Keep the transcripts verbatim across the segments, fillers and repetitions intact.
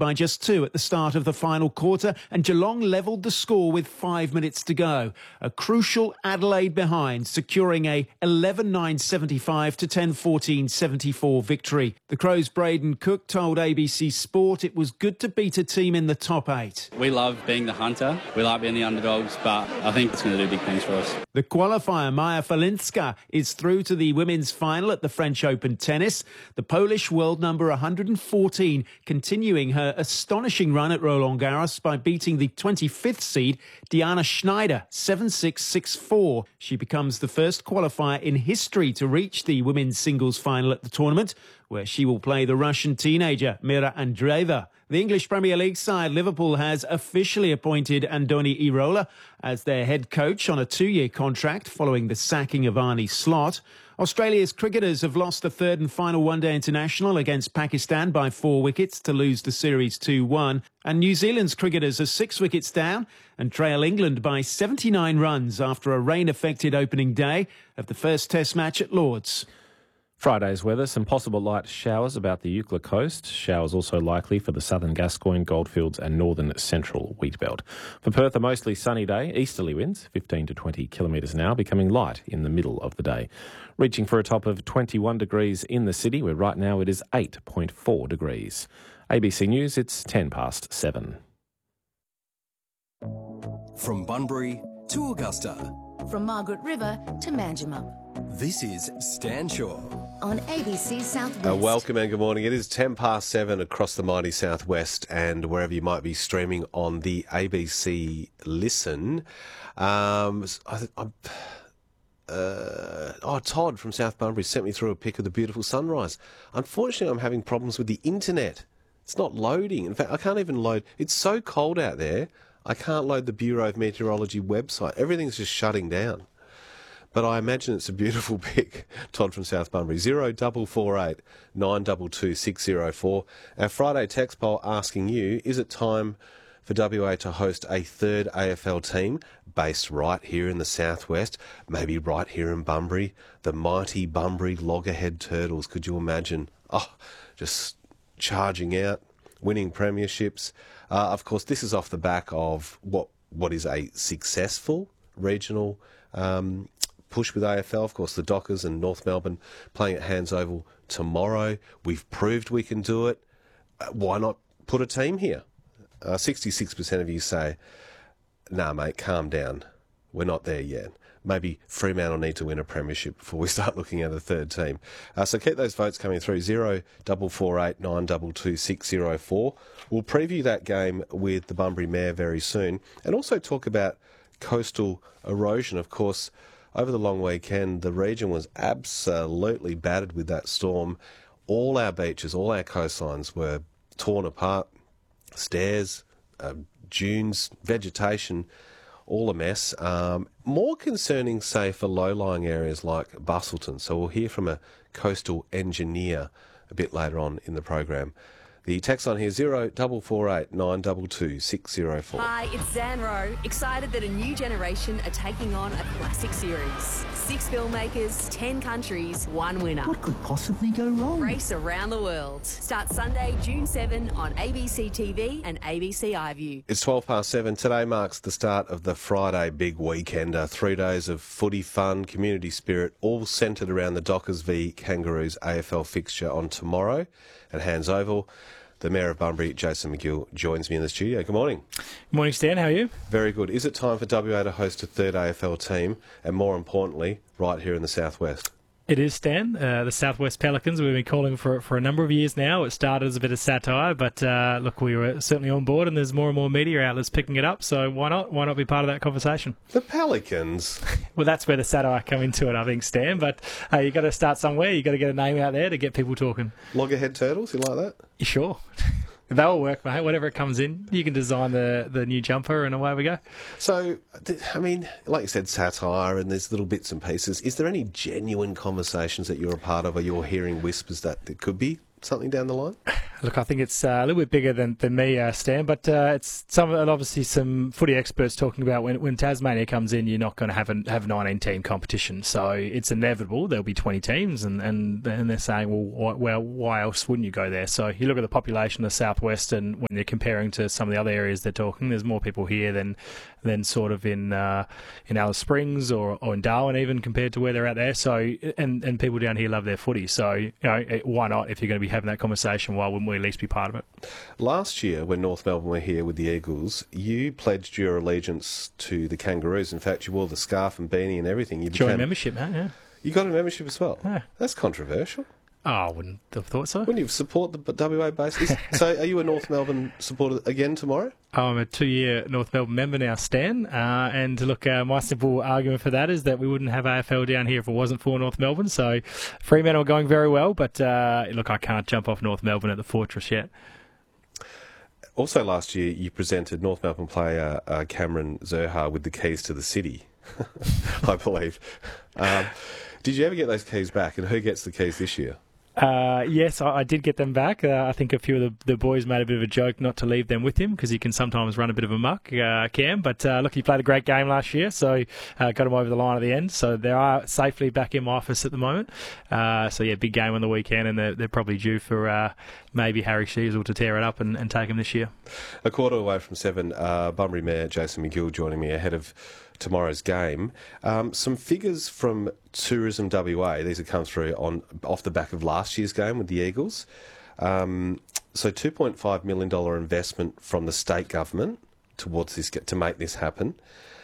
by just two at the start of the final quarter, and Geelong levelled the score with five minutes to go. A crucial Adelaide behind, securing a eleven nine seventy-five to ten fourteen seventy-four victory. The Crows' Braden Cook told A B C Sport it was good to beat a team in the top eight. We love being the hunter. We like being the underdogs, but I think it's going to do big things for us. The qualifier, Maja Falinska, is through to the women's final at the French Open tennis. The Polish world number one hundred fourteen continuing her astonishing run at Roland Garros by beating the twenty-fifth seed Diana Schneider seven six, six four. She becomes the first qualifier in history to reach the women's singles final at the tournament, where she will play the Russian teenager Mira Andreeva. The English Premier League side Liverpool has officially appointed Andoni Iraola as their head coach on a two-year contract following the sacking of Arne Slot. Australia's cricketers have lost the third and final one-day international against Pakistan by four wickets to lose the series two one. And New Zealand's cricketers are six wickets down and trail England by seventy-nine runs after a rain-affected opening day of the first Test match at Lord's. Friday's weather, some possible light showers about the Eucla coast. Showers also likely for the southern Gascoyne, Goldfields and northern central wheat belt. For Perth, a mostly sunny day. Easterly winds, fifteen to twenty kilometres an hour, becoming light in the middle of the day. Reaching for a top of twenty-one degrees in the city, where right now it is eight point four degrees. A B C News, it's ten past seven. From Bunbury to Augusta. From Margaret River to Manjimup. This is Stan Shaw on A B C Southwest. Uh, welcome and good morning. It is ten past seven across the mighty Southwest and wherever you might be streaming on the A B C Listen. Um, I, I'm, uh, oh, Todd from South Bunbury sent me through a pic of the beautiful sunrise. Unfortunately, I'm having problems with the internet. It's not loading. In fact, I can't even load. It's so cold out there, I can't load the Bureau of Meteorology website. Everything's just shutting down. But I imagine it's a beautiful pic. Todd from South Bunbury. zero double four eight nine two two six zero four. Our Friday text poll asking you, is it time for W A to host a third A F L team based right here in the Southwest, maybe right here in Bunbury? The mighty Bunbury Loggerhead Turtles. Could you imagine? Oh, just charging out, winning premierships. Uh, of course, this is off the back of what what is a successful regional um, push with A F L. Of course, the Dockers and North Melbourne playing at Hands Oval tomorrow. We've proved we can do it. Uh, why not put a team here? Uh, sixty-six percent of you say, nah, mate, calm down. We're not there yet. Maybe Fremantle need to win a premiership before we start looking at a third team. Uh, so keep those votes coming through. zero double four eight nine two two six zero four. We'll preview that game with the Bunbury Mayor very soon and also talk about coastal erosion. Of course, over the long weekend, the region was absolutely battered with that storm. All our beaches, all our coastlines were torn apart. Stairs, uh, dunes, vegetation, all a mess. Um, more concerning, say, for low-lying areas like Bustleton. So we'll hear from a coastal engineer a bit later on in the program. The text on here, zero double four eight nine two two six zero four. Hi, it's Zan Rowe. Excited that a new generation are taking on a classic series. Six filmmakers, ten countries, one winner. What could possibly go wrong? Race around the world. Starts Sunday, June seventh on A B C T V and A B C iView. It's twelve past seven. Today marks the start of the Friday big weekender. Three days of footy fun, community spirit, all centred around the Dockers v Kangaroos A F L fixture on tomorrow at Hands Oval. The Mayor of Bunbury, Jason McGill, joins me in the studio. Good morning. Good morning, Stan. How are you? Very good. Is it time for W A to host a third A F L team, and more importantly, right here in the Southwest? It is, Stan. Uh, the Southwest Pelicans, we've been calling for it for a number of years now. It started as a bit of satire, but uh, look, we were certainly on board, and there's more and more media outlets picking it up, so why not? Why not be part of that conversation? The Pelicans? Well, that's where the satire come into it, I think, Stan, but uh, you've got to start somewhere. You've got to get a name out there to get people talking. Loggerhead Turtles, you like that? You sure? That'll work, mate. Whatever it comes in, you can design the, the new jumper and away we go. So, I mean, like you said, satire and there's little bits and pieces. Is there any genuine conversations that you're a part of or you're hearing whispers that there could be something down the line? Look, I think it's uh, a little bit bigger than, than me, uh, Stan, but uh, it's some and obviously some footy experts talking about when, when Tasmania comes in, you're not going to have a have nineteen-team competition, so it's inevitable there'll be twenty teams, and, and, and they're saying, well, why, well, why else wouldn't you go there? So you look at the population of the southwest, and when you're comparing to some of the other areas they're talking, there's more people here than than sort of in uh, in Alice Springs or, or in Darwin even compared to where they're at there. So and and people down here love their footy, so you know why not? If you're going to be having that conversation, why wouldn't we at least be part of it? Last year, when North Melbourne were here with the Eagles, you pledged your allegiance to the Kangaroos. In fact, you wore the scarf and beanie and everything. You Join became, membership, man. Yeah. You got a membership as well. Yeah. That's controversial. Oh, I wouldn't have thought so. Wouldn't you support the W A base? Is- so, are you a North Melbourne supporter again tomorrow? I'm a two-year North Melbourne member now, Stan. Uh, and look, uh, my simple argument for that is that we wouldn't have A F L down here if it wasn't for North Melbourne. So, Fremantle are going very well, but uh, look, I can't jump off North Melbourne at the Fortress yet. Also, last year you presented North Melbourne player uh, Cameron Zurhaar with the keys to the city, I believe. Um, did you ever get those keys back? And who gets the keys this year? Uh, yes, I, I did get them back. Uh, I think a few of the, the boys made a bit of a joke not to leave them with him because he can sometimes run a bit of a muck, uh, Cam. But uh, look, he played a great game last year, so uh, got him over the line at the end. So they are safely back in my office at the moment. Uh, so yeah, big game on the weekend, and they're, they're probably due for uh, maybe Harry Sheasel to tear it up and, and take him this year. A quarter away from seven, uh, Bunbury Mayor Jason McGill joining me ahead of tomorrow's game. Um, some figures from Tourism W A. These have come through on off the back of last year's game with the Eagles. Um, so two point five million dollars investment from the state government towards this to make this happen.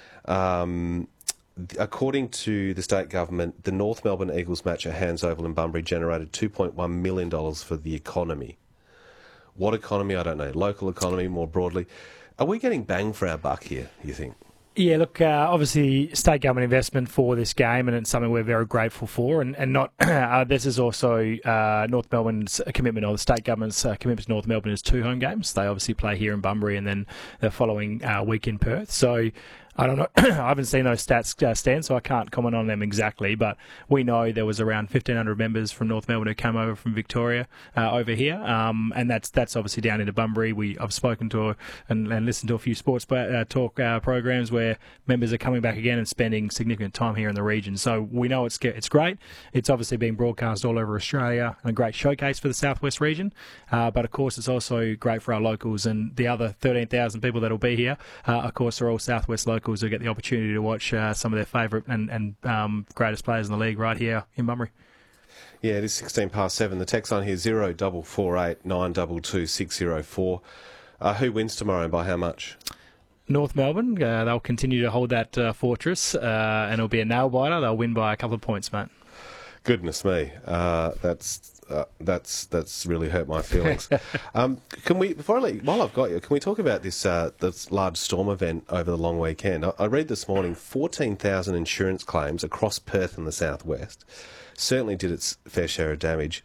Um, according to the state government, the North Melbourne Eagles match at Hands Oval in Bunbury generated two point one million dollars for the economy. What economy? I don't know. Local economy more broadly. Are we getting bang for our buck here, you think? Yeah, look, uh, obviously state government investment for this game, and it's something we're very grateful for. And, and not uh, this is also uh, North Melbourne's commitment, or the state government's uh, commitment to North Melbourne is two home games. They obviously play here in Bunbury and then the following uh, week in Perth. So I don't know. I haven't seen those stats, uh, Stan, so I can't comment on them exactly. But we know there was around fifteen hundred members from North Melbourne who came over from Victoria uh, over here, um, and that's that's obviously down into Bunbury. We I've spoken to and, and listened to a few sports uh, talk uh, programs where members are coming back again and spending significant time here in the region. So we know it's it's great. It's obviously being broadcast all over Australia and a great showcase for the Southwest region. Uh, but of course, it's also great for our locals, and the other thirteen thousand people that will be here. Uh, of course, are all Southwest locals who get the opportunity to watch uh, some of their favourite and, and um, greatest players in the league right here in Bunbury. Yeah, it is sixteen past seven. The text line here zero double four eight nine double two six zero four. Uh, who wins tomorrow and by how much? North Melbourne. Uh, they'll continue to hold that uh, fortress, uh, and it'll be a nail biter. They'll win by a couple of points, mate. Goodness me, uh, that's uh, that's that's really hurt my feelings. um, can we, before I let you, while I've got you, can we talk about this uh, this large storm event over the long weekend? I, I read this morning fourteen thousand insurance claims across Perth and the southwest. Certainly did its fair share of damage.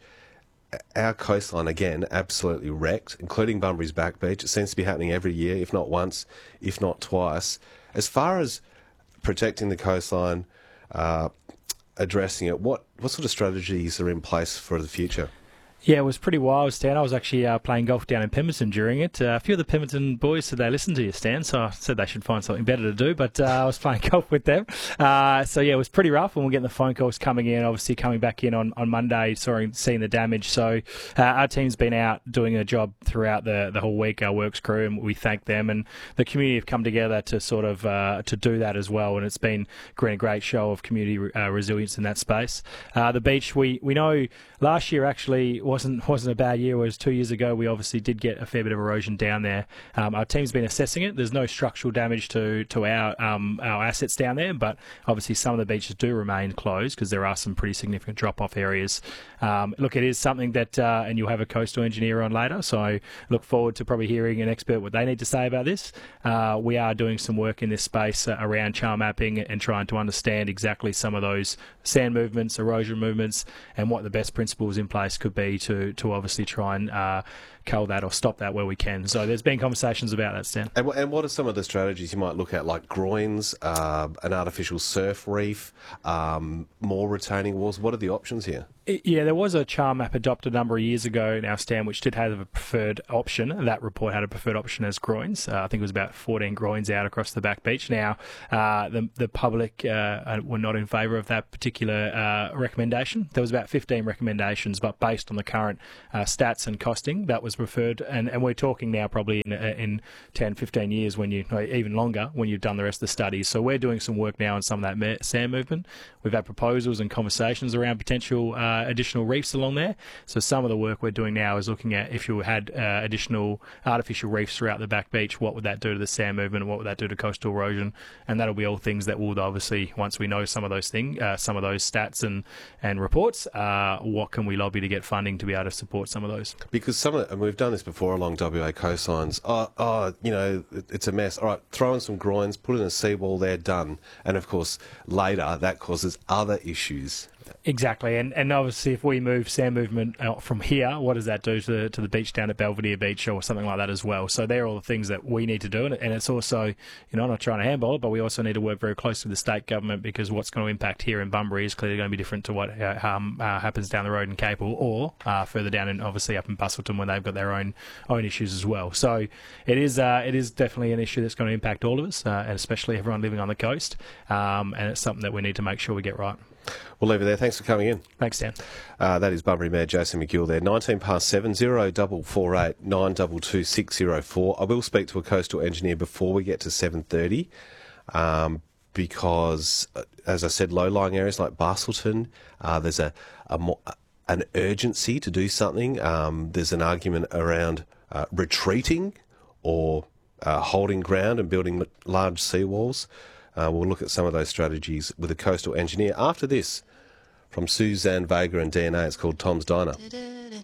Our coastline again absolutely wrecked, including Bunbury's Back Beach. It seems to be happening every year, if not once, if not twice. As far as protecting the coastline, uh, addressing it, what, what sort of strategies are in place for the future? Yeah, it was pretty wild, Stan. I was actually uh, playing golf down in Pemberton during it. Uh, a few of the Pemberton boys said they listened to you, Stan, so I said they should find something better to do, but uh, I was playing golf with them. Uh, so, yeah, it was pretty rough, and we're getting the phone calls coming in, obviously coming back in on, on Monday, sorry, seeing the damage. So uh, our team's been out doing a job throughout the, the whole week, our works crew, and we thank them. And the community have come together to sort of uh, to do that as well, and it's been a great show of community uh, resilience in that space. Uh, the beach, we, we know last year actually wasn't wasn't a bad year, whereas two years ago we obviously did get a fair bit of erosion down there. Um, our team's been assessing it. There's no structural damage to to our um, our assets down there, but obviously some of the beaches do remain closed because there are some pretty significant drop-off areas. Um, look, it is something that, uh, and you'll have a coastal engineer on later, so I look forward to probably hearing an expert what they need to say about this. Uh, we are doing some work in this space uh, around char mapping and trying to understand exactly some of those sand movements, erosion movements, and what the best principles in place could be to to obviously try and uh, cull that or stop that where we can. So there's been conversations about that, Stan. And, wh- and what are some of the strategies you might look at, like groins, uh, an artificial surf reef, um, more retaining walls? What are the options here? Yeah, there was a char map adopted a number of years ago now, Stan, which did have a preferred option. That report had a preferred option as groins. Uh, I think it was about fourteen groins out across the back beach. Now, uh, the the public uh, were not in favour of that particular uh, recommendation. There was about fifteen recommendations, but based on the current uh, stats and costing, that was preferred. And, and we're talking now probably in, in ten, fifteen years, when you, or even longer, when you've done the rest of the studies. So we're doing some work now on some of that sand movement. We've had proposals and conversations around potential uh, additional reefs along there. So some of the work we're doing now is looking at if you had uh, additional artificial reefs throughout the back beach, what would that do to the sand movement and what would that do to coastal erosion? And that'll be all things that will obviously, once we know some of those things, uh, some of those stats and, and reports, uh, what can we lobby to get funding to be able to support some of those? Because some of, and we've done this before along W A coastlines. Oh, oh, you know, it, it's a mess. All right, throw in some groins, put in a seawall, they're done. And of course, later that causes other issues. Exactly, and and obviously if we move sand movement out from here, what does that do to the, to the beach down at Belvedere Beach or something like that as well? So they're all the things that we need to do, and, and it's also, you know, I'm not trying to handball it, but we also need to work very closely with the state government, because what's going to impact here in Bunbury is clearly going to be different to what uh, um, uh, happens down the road in Capel or uh, further down and obviously up in Busselton, where they've got their own own issues as well. So it is uh, it is definitely an issue that's going to impact all of us, uh, and especially everyone living on the coast, um, and it's something that we need to make sure we get right. We'll leave it there. Thanks for coming in. Thanks, Dan. Uh, that is Bunbury Mayor Jason McGill there. nineteen past seven, zero double four eight nine two two six zero four. I will speak to a coastal engineer before we get to seven thirty, um, because, uh, as I said, low-lying areas like Busselton, uh, there's a, a more, an urgency to do something. Um, there's an argument around uh, retreating or uh, holding ground and building large seawalls. Uh, we'll look at some of those strategies with a coastal engineer after this from Suzanne Vega and D N A. It's called Tom's Diner.